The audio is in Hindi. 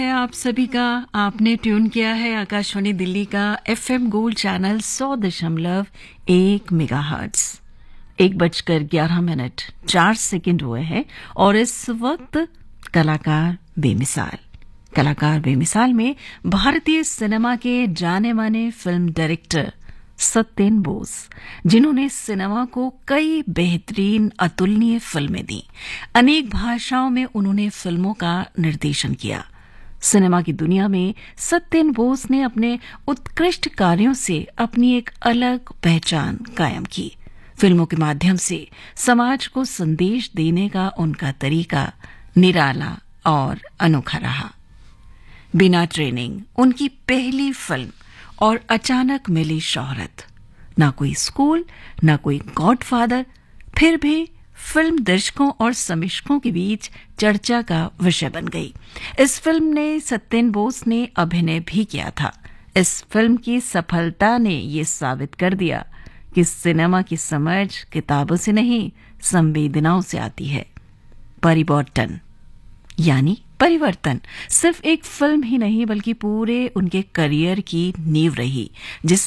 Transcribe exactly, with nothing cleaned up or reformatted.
आप सभी का आपने ट्यून किया है आकाशवाणी दिल्ली का एफएम गोल्ड चैनल सौ दशमलव एक मेगाहर्ट्ज। एक बजकर ग्यारह मिनट चार सेकंड हुए हैं और इस वक्त कलाकार बेमिसाल कलाकार बेमिसाल में भारतीय सिनेमा के जाने माने फिल्म डायरेक्टर सत्येन बोस, जिन्होंने सिनेमा को कई बेहतरीन अतुलनीय फिल्में दी। अनेक भाषाओं में उन्होंने फिल्मों का निर्देशन किया। सिनेमा की दुनिया में सत्येन बोस ने अपने उत्कृष्ट कार्यों से अपनी एक अलग पहचान कायम की। फिल्मों के माध्यम से समाज को संदेश देने का उनका तरीका निराला और अनोखा रहा। बिना ट्रेनिंग उनकी पहली फिल्म और अचानक मिली शोहरत। ना कोई स्कूल, ना कोई गॉडफादर, फिर भी फिल्म दर्शकों और समीक्षकों के बीच चर्चा का विषय बन गई। इस फिल्म ने सत्येन बोस ने अभिनय भी किया था। इस फिल्म की सफलता ने ये साबित कर दिया कि सिनेमा की समझ किताबों से नहीं, संवेदनाओं से आती है। परिवर्तन यानी परिवर्तन सिर्फ एक फिल्म ही नहीं बल्कि पूरे उनके करियर की नींव रही, जिस